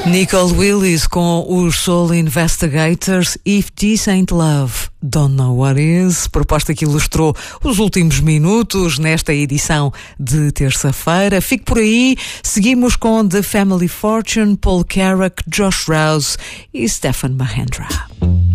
Nicole Willis com os Soul Investigators, If This Ain't Love, Don't Know What Is, proposta que ilustrou os últimos minutos nesta edição de terça-feira. Fique por aí, seguimos com The Family Fortune, Paul Carrack, Josh Rouse e Stephen Mahendra.